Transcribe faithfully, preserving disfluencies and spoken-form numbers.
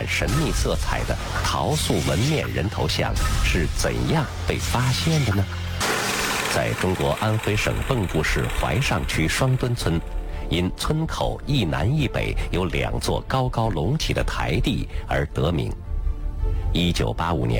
满神秘色彩的陶塑纹面人头像是怎样被发现的呢？在中国安徽省蚌埠市怀上区双墩村，因村口一南一北有两座高高隆起的台地而得名。一九八五年，